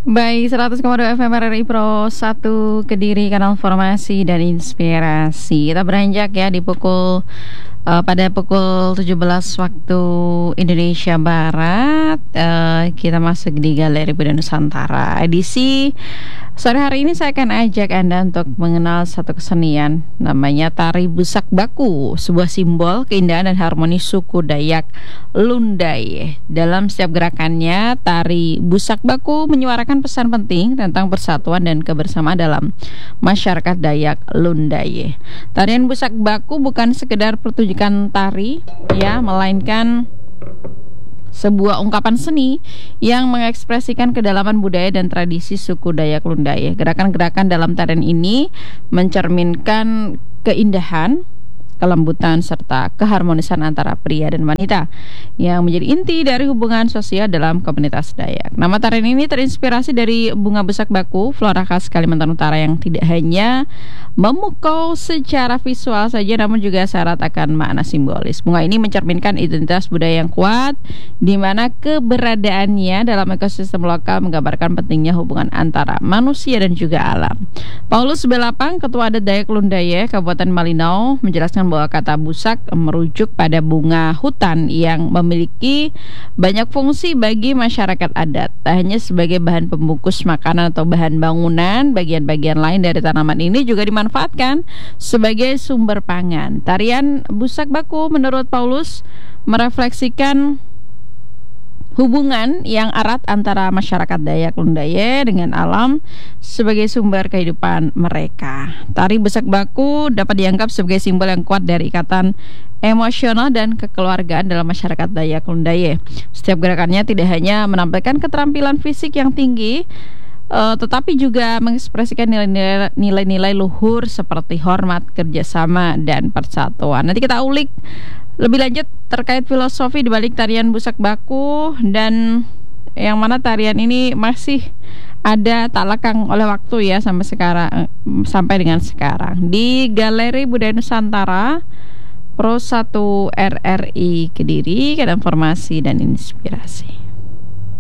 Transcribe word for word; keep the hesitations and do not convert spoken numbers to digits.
Baik, seratus koma dua F M R R I Pro satu Kediri, kanal informasi dan inspirasi. Kita beranjak ya di pukul uh, pada pukul tujuh belas waktu Indonesia Barat. Uh, kita masuk di Galeri Budaya Nusantara. Edisi sore hari ini saya akan ajak Anda untuk mengenal satu kesenian namanya Tari Busak Baku, sebuah simbol keindahan dan harmoni suku Dayak Lundai. Dalam setiap gerakannya, Tari Busak Baku menyuarakan pesan penting tentang persatuan dan kebersamaan dalam masyarakat Dayak Lundai. Tarian Busak Baku bukan sekedar pertunjukan tari ya, melainkan sebuah ungkapan seni yang mengekspresikan kedalaman budaya dan tradisi suku Dayak Lundai. Gerakan-gerakan dalam tarian ini mencerminkan keindahan, kelembutan, serta keharmonisan antara pria dan wanita yang menjadi inti dari hubungan sosial dalam komunitas Dayak. Nama tarian ini terinspirasi dari bunga busak baku, flora khas Kalimantan Utara yang tidak hanya memukau secara visual saja, namun juga syarat akan makna simbolis. Bunga ini mencerminkan identitas budaya yang kuat, di mana keberadaannya dalam ekosistem lokal menggambarkan pentingnya hubungan antara manusia dan juga alam. Paulus Belapang, Ketua Adat Dayak Lundai Kabupaten Malinau, menjelaskan bahwa kata busak merujuk pada bunga hutan yang memiliki banyak fungsi bagi masyarakat adat. Tak hanya sebagai bahan pembungkus makanan atau bahan bangunan, bagian-bagian lain dari tanaman ini juga dimanfaatkan sebagai sumber pangan. Tarian busak baku menurut Paulus merefleksikan hubungan yang erat antara masyarakat Dayak Lundai dengan alam sebagai sumber kehidupan mereka. Tari Busak Baku dapat dianggap sebagai simbol yang kuat dari ikatan emosional dan kekeluargaan dalam masyarakat Dayak Lundai. Setiap gerakannya tidak hanya menampilkan keterampilan fisik yang tinggi, Uh, tetapi juga mengekspresikan nilai-nilai, nilai-nilai luhur seperti hormat, kerjasama, dan persatuan. Nanti kita ulik lebih lanjut terkait filosofi di balik tarian Busak Baku, dan yang mana tarian ini masih ada tak lekang oleh waktu ya sampai sekarang, sampai dengan sekarang di Galeri Budaya Nusantara Pro satu R R I Kediri, kanal informasi dan inspirasi.